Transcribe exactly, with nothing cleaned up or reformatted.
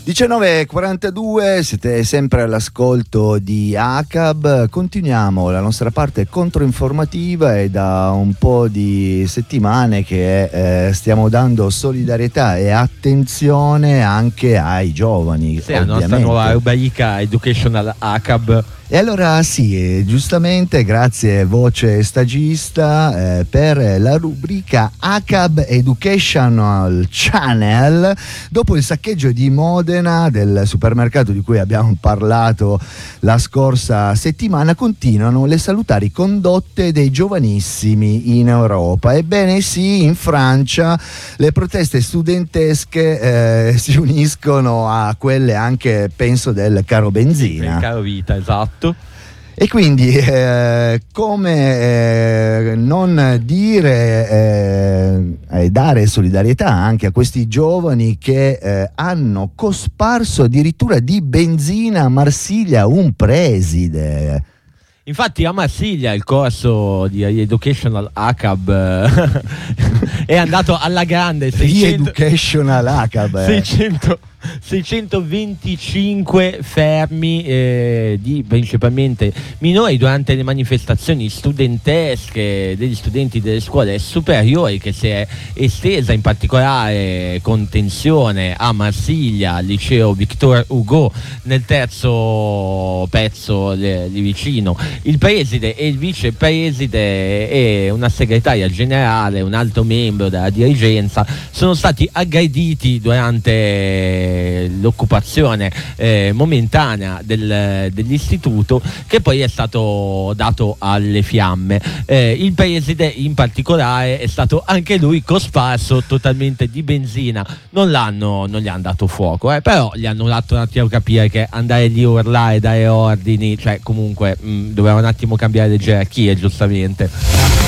diciannove e quarantadue, siete sempre all'ascolto di A C A B. Continuiamo la nostra parte controinformativa e da un po' di settimane che eh, stiamo dando solidarietà e attenzione anche ai giovani. Sì, la nostra nuova rubrica Educational A C A B. E allora sì, giustamente grazie Voce Stagista eh, per la rubrica A C A B Educational Channel. Dopo il saccheggio di Modena del supermercato di cui abbiamo parlato la scorsa settimana, continuano le salutari condotte dei giovanissimi in Europa. Ebbene sì, in Francia le proteste studentesche eh, si uniscono a quelle anche, penso, del caro benzina. Il caro vita, esatto. E quindi eh, come eh, non dire e eh, dare solidarietà anche a questi giovani che eh, hanno cosparso addirittura di benzina a Marsiglia un preside. Infatti a Marsiglia il corso di Educational A C A B è andato alla grande. seicento Educational A C A B seicento seicentoventicinque fermi eh, di principalmente minori durante le manifestazioni studentesche degli studenti delle scuole superiori, che si è estesa in particolare con tensione a Marsiglia, al liceo Victor Hugo, nel terzo pezzo lì vicino. Il preside e il vicepreside e una segretaria generale, un alto membro della dirigenza, sono stati aggrediti durante l'occupazione eh, momentanea del, dell'istituto, che poi è stato dato alle fiamme. Eh, il preside in particolare è stato anche lui cosparso totalmente di benzina. Non l'hanno, non gli hanno dato fuoco, eh, però gli hanno dato un attimo a capire che andare lì a urlare, dare ordini, cioè comunque mh, doveva un attimo cambiare le gerarchie, giustamente.